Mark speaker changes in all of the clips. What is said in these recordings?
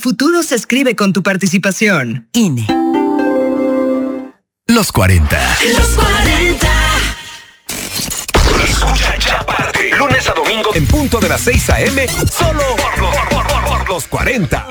Speaker 1: futuro se escribe con tu participación. INE.
Speaker 2: Los 40.
Speaker 3: Los 40.
Speaker 2: Escucha Chaparte. Lunes a domingo en punto de las 6 a.m. Solo por los 40.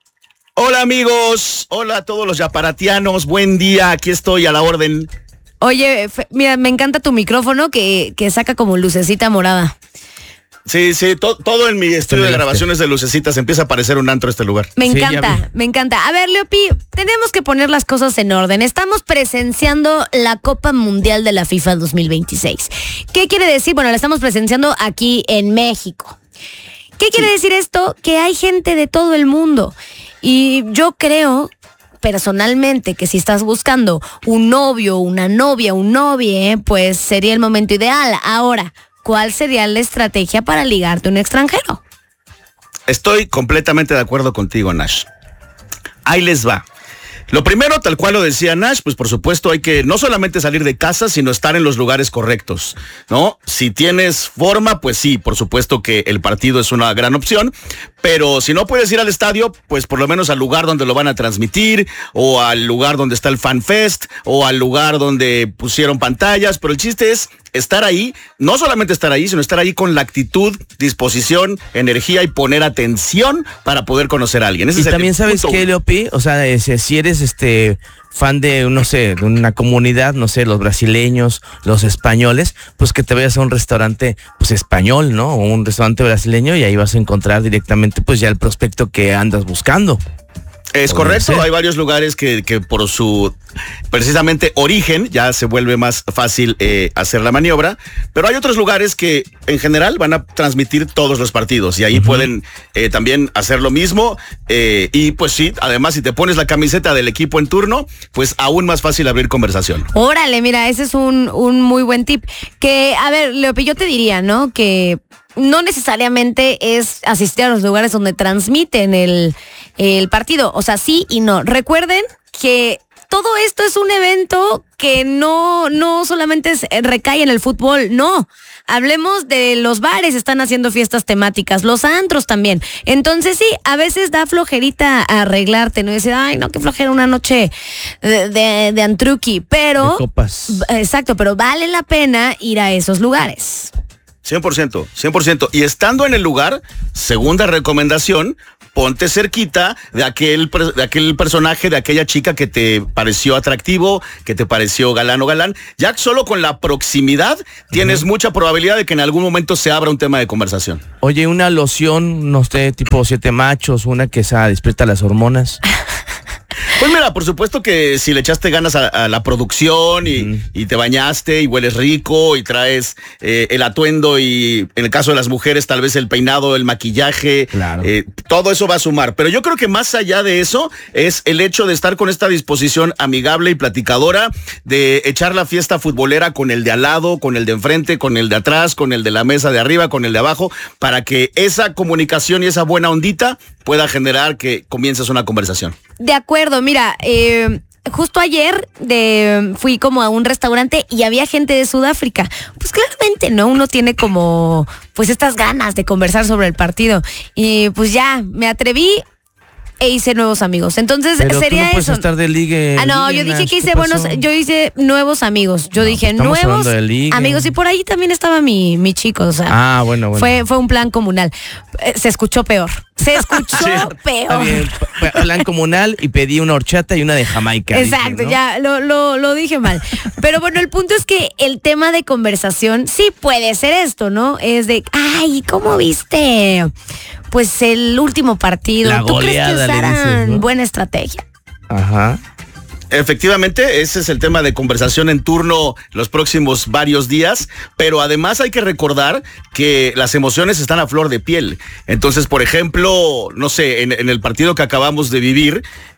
Speaker 4: Hola amigos, hola a todos los yaparatianos, buen día, aquí estoy a la orden.
Speaker 5: Oye, mira, me encanta tu micrófono que saca como lucecita morada.
Speaker 4: Sí, todo en mi estudio de grabaciones de lucecitas empieza a parecer un antro este lugar.
Speaker 5: Me encanta, me encanta. A ver, Leopi, tenemos que poner las cosas en orden. Estamos presenciando la Copa Mundial de la FIFA 2026. ¿Qué quiere decir? Bueno, la estamos presenciando aquí en México. ¿Qué quiere decir esto? Que hay gente de todo el mundo. Y yo creo personalmente que si estás buscando un novio, una novia, un novie, pues sería el momento ideal. Ahora, ¿cuál sería la estrategia para ligarte a un extranjero?
Speaker 4: Estoy completamente de acuerdo contigo, Nash. Ahí les va. Lo primero, tal cual lo decía Nash, pues por supuesto hay que no solamente salir de casa, sino estar en los lugares correctos, ¿no? Si tienes forma, pues sí, por supuesto que el partido es una gran opción, pero si no puedes ir al estadio, pues por lo menos al lugar donde lo van a transmitir, o al lugar donde está el Fan Fest, o al lugar donde pusieron pantallas, pero el chiste es estar ahí, no solamente estar ahí, sino estar ahí con la actitud, disposición, energía y poner atención para poder conocer a alguien. Ese
Speaker 6: y
Speaker 4: es
Speaker 6: también sabes qué, Leopi, o sea, si eres fan de, no sé, de una comunidad, no sé, los brasileños, los españoles, pues que te vayas a un restaurante, pues español, ¿no? O un restaurante brasileño y ahí vas a encontrar directamente, pues ya el prospecto que andas buscando.
Speaker 4: Es correcto, hay varios lugares que por su precisamente origen ya se vuelve más fácil hacer la maniobra, pero hay otros lugares que en general van a transmitir todos los partidos y ahí pueden también hacer lo mismo y pues sí, además si te pones la camiseta del equipo en turno, pues aún más fácil abrir conversación.
Speaker 5: Órale, mira, ese es un muy buen tip. Que, a ver, Leopi, yo te diría, ¿no? Que no necesariamente es asistir a los lugares donde transmiten el partido, o sea, sí y no. Recuerden que todo esto es un evento que no solamente recae en el fútbol, no. Hablemos de los bares, están haciendo fiestas temáticas, los antros también. Entonces sí, a veces da flojerita arreglarte, ¿no? Y decir, ay, no, qué flojera una noche de antruqui, pero...
Speaker 6: De copas.
Speaker 5: Exacto, pero vale la pena ir a esos lugares.
Speaker 4: 100%. Y estando en el lugar, segunda recomendación, ponte cerquita de aquel personaje, de aquella chica que te pareció atractivo, que te pareció galán o galán. Ya solo con la proximidad tienes mucha probabilidad de que en algún momento se abra un tema de conversación.
Speaker 6: Oye, una loción, no sé, tipo 7 machos, una que despierta las hormonas.
Speaker 4: Pues mira, por supuesto que si le echaste ganas a la producción y te bañaste y hueles rico y traes el atuendo y en el caso de las mujeres tal vez el peinado, el maquillaje, claro. Todo eso va a sumar. Pero yo creo que más allá de eso es el hecho de estar con esta disposición amigable y platicadora, de echar la fiesta futbolera con el de al lado, con el de enfrente, con el de atrás, con el de la mesa de arriba, con el de abajo, para que esa comunicación y esa buena ondita pueda generar que comiences una conversación.
Speaker 5: De acuerdo, mira, justo ayer fui como a un restaurante y había gente de Sudáfrica. Pues claramente, ¿no? Uno tiene como, pues estas ganas de conversar sobre el partido. Y pues ya, me atreví e hice nuevos amigos. Entonces,
Speaker 6: pero
Speaker 5: sería
Speaker 6: tú no
Speaker 5: eso.
Speaker 6: Puedes estar de ligue.
Speaker 5: No, yo dije que hice yo hice nuevos amigos. Yo dije nuevos amigos. Y por ahí también estaba mi chico. O sea,
Speaker 6: bueno.
Speaker 5: Fue un plan comunal. Se escuchó peor. Peor.
Speaker 6: Está bien, plan comunal y pedí una horchata y una de Jamaica.
Speaker 5: Exacto, dije, ¿no? Ya lo dije mal. Pero bueno, el punto es que el tema de conversación sí puede ser esto, ¿no? Es de, ay, ¿cómo viste? Pues el último partido.
Speaker 6: La
Speaker 5: ¿Tú crees que usaran
Speaker 6: ¿no?
Speaker 5: buena estrategia?
Speaker 6: Ajá.
Speaker 4: Efectivamente, ese es el tema de conversación en turno los próximos varios días, pero además hay que recordar que las emociones están a flor de piel. Entonces, por ejemplo, no sé, en el partido que acabamos de vivir,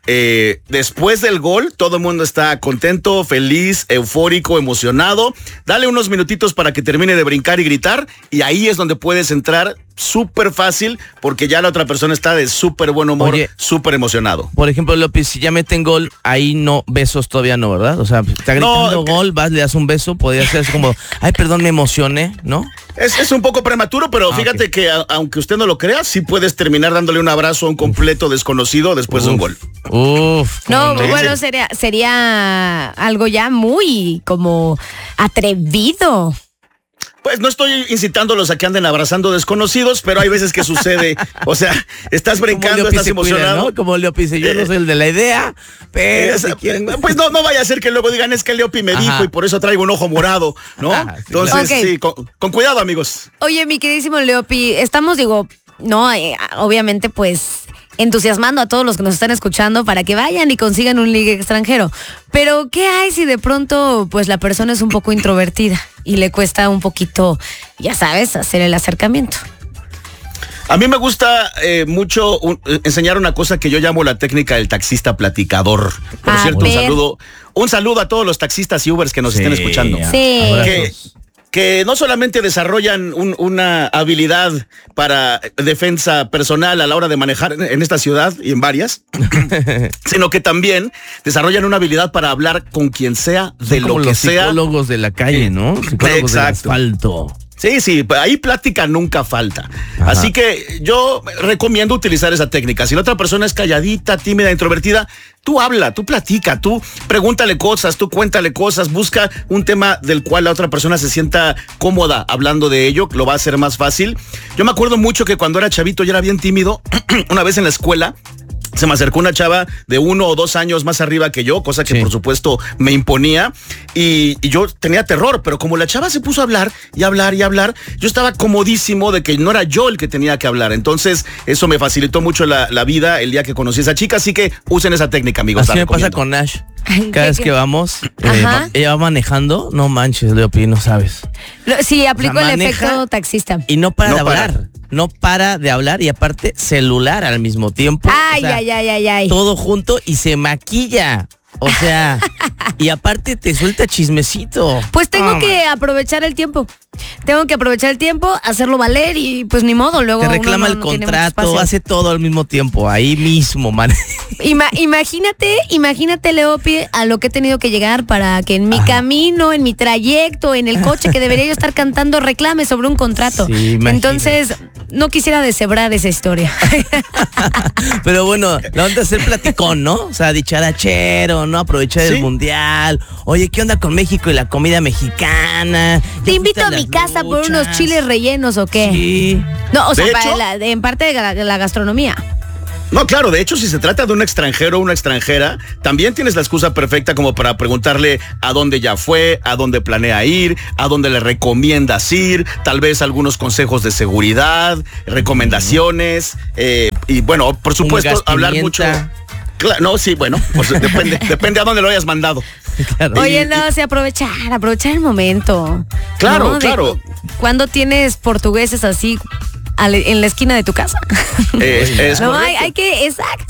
Speaker 4: después del gol, todo el mundo está contento, feliz, eufórico, emocionado. Dale unos minutitos para que termine de brincar y gritar, y ahí es donde puedes entrar súper fácil, porque ya la otra persona está de súper buen humor, súper emocionado.
Speaker 6: Por ejemplo, López, si ya meten gol, ahí no, besos todavía no, ¿verdad? O sea, está gritando gol, vas, le das un beso, podría ser así como, ay, perdón, me emocioné, ¿no?
Speaker 4: Es un poco prematuro, pero fíjate que aunque usted no lo crea, sí puedes terminar dándole un abrazo a un completo desconocido después de un gol.
Speaker 5: No, bueno, sería algo ya muy como atrevido.
Speaker 4: Pues no estoy incitándolos a que anden abrazando desconocidos, pero hay veces que sucede. O sea, estás brincando, estás emocionado.
Speaker 6: Cuida, ¿no? Como Leopi dice, yo no soy el de la idea, pero si quieren...
Speaker 4: Pues no vaya a ser que luego digan, es que Leopi me dijo y por eso traigo un ojo morado, ¿no? Entonces, sí, con cuidado, amigos.
Speaker 5: Oye, mi queridísimo Leopi, estamos, obviamente, pues... entusiasmando a todos los que nos están escuchando para que vayan y consigan un ligue extranjero. Pero, ¿qué hay si de pronto, pues, la persona es un poco introvertida y le cuesta un poquito, ya sabes, hacer el acercamiento?
Speaker 4: A mí me gusta mucho enseñar una cosa que yo llamo la técnica del taxista platicador. Por cierto, un saludo a todos los taxistas y Ubers que nos estén escuchando.
Speaker 5: Sí.
Speaker 4: Que no solamente desarrollan una habilidad para defensa personal a la hora de manejar en esta ciudad y en varias, sino que también desarrollan una habilidad para hablar con quien sea, de lo que sea.
Speaker 6: Psicólogos de la calle, ¿no? Psicólogos del asfalto.
Speaker 4: Sí, ahí plática nunca falta. Ajá. Así que yo recomiendo utilizar esa técnica. Si la otra persona es calladita, tímida, introvertida, tú habla, tú platica, tú pregúntale cosas, tú cuéntale cosas, busca un tema del cual la otra persona se sienta cómoda hablando de ello, lo va a hacer más fácil. Yo me acuerdo mucho que cuando era chavito yo era bien tímido. Una vez en la escuela se me acercó una chava de 1 o 2 años más arriba que yo, cosa que por supuesto me imponía, y yo tenía terror, pero como la chava se puso a hablar y hablar y hablar, yo estaba comodísimo de que no era yo el que tenía que hablar. Entonces eso me facilitó mucho la vida el día que conocí a esa chica, así que usen esa técnica, amigos.
Speaker 6: Así me pasa con Nash. Cada vez que vamos, ella va manejando, no manches, Leopi, no sabes.
Speaker 5: Sí, aplico el efecto taxista.
Speaker 6: Y no para de hablar. No para de hablar y aparte celular al mismo tiempo.
Speaker 5: Ay.
Speaker 6: Todo junto y se maquilla. O sea, y aparte te suelta chismecito.
Speaker 5: Pues tengo que aprovechar el tiempo. Hacerlo valer y pues ni modo. Luego
Speaker 6: te reclama el contrato, hace todo al mismo tiempo, ahí mismo, man.
Speaker 5: Imagínate, Leopi, a lo que he tenido que llegar para que en mi camino, en mi trayecto, en el coche que debería yo estar cantando, reclame sobre un contrato. Sí, entonces, no quisiera deshebrar esa historia.
Speaker 6: Pero bueno, la onda es ser platicón, ¿no? O sea, dicharachero, ¿no? Aprovechar el mundial. Oye, ¿qué onda con México y la comida mexicana?
Speaker 5: Te invito a mi casa por unos chiles rellenos o qué.
Speaker 6: Sí.
Speaker 5: No, o sea, en parte de la gastronomía.
Speaker 4: No, claro, de hecho, si se trata de un extranjero o una extranjera, también tienes la excusa perfecta como para preguntarle a dónde ya fue, a dónde planea ir, a dónde le recomiendas ir, tal vez algunos consejos de seguridad, recomendaciones, y bueno, por supuesto, hablar mucho. Claro, no, sí, bueno, pues depende a dónde lo hayas mandado.
Speaker 5: Claro. Oye, aprovechar el momento.
Speaker 4: Claro,
Speaker 5: ¿no?
Speaker 4: claro.
Speaker 5: Cuando tienes portugueses así en la esquina de tu casa.
Speaker 4: No,
Speaker 5: hay que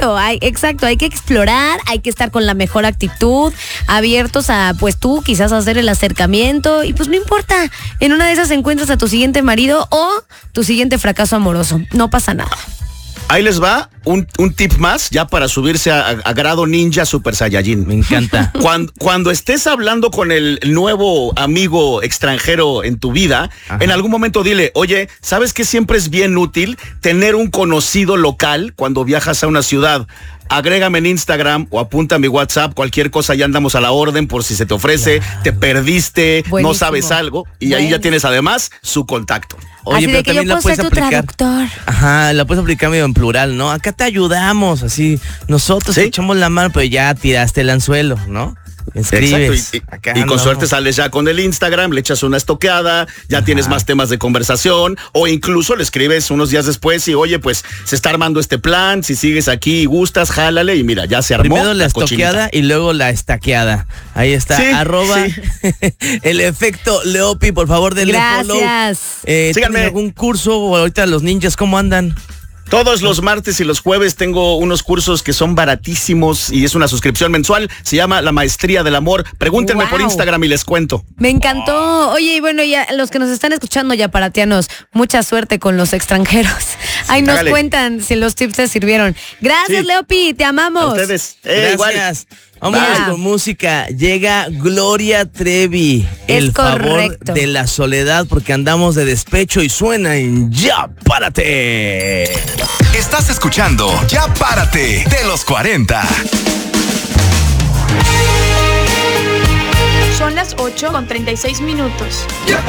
Speaker 5: explorar, hay que estar con la mejor actitud, abiertos a, pues tú quizás hacer el acercamiento y pues no importa, en una de esas encuentras a tu siguiente marido o tu siguiente fracaso amoroso, no pasa nada.
Speaker 4: Ahí les va un tip más ya para subirse a grado ninja super saiyajin.
Speaker 6: Me encanta.
Speaker 4: Cuando estés hablando con el nuevo amigo extranjero en tu vida, en algún momento dile, oye, ¿sabes qué siempre es bien útil tener un conocido local cuando viajas a una ciudad? Agrégame en Instagram o apunta a mi WhatsApp, cualquier cosa ya andamos a la orden por si se te ofrece, te perdiste, buenísimo, no sabes algo y ahí ya tienes además su contacto.
Speaker 5: Oye, así pero que también la puedes aplicar.
Speaker 6: La puedes aplicar medio en plural, ¿no? Acá te ayudamos, así, nosotros te echamos la mano, pero ya tiraste el anzuelo, ¿no? Escribes.
Speaker 4: Exacto, y con suerte sales ya con el Instagram, le echas una estoqueada, ya tienes más temas de conversación, o incluso le escribes unos días después y oye, pues se está armando este plan, si sigues aquí y gustas, jálale y mira, ya se armó.
Speaker 6: Primero la estoqueada y luego la estaqueada. Ahí está, el efecto Leopi, por favor denle follow.
Speaker 5: Gracias.
Speaker 4: Síganme.
Speaker 6: ¿Algún curso o ahorita los ninjas cómo andan?
Speaker 4: Todos los martes y los jueves tengo unos cursos que son baratísimos y es una suscripción mensual. Se llama La Maestría del Amor. Pregúntenme por Instagram y les cuento.
Speaker 5: Me encantó. Oye, y bueno, ya los que nos están escuchando, ya paratianos, mucha suerte con los extranjeros. Ahí nos cuentan si los tips te sirvieron. Gracias, Leopi, te amamos.
Speaker 4: A ustedes.
Speaker 6: Gracias.
Speaker 4: Igual.
Speaker 6: Vámonos con música. Llega Gloria Trevi. El favor de la soledad, porque andamos de despecho y suena en Ya Párate.
Speaker 2: Estás escuchando Ya Párate de los 40.
Speaker 3: Son las 8:36.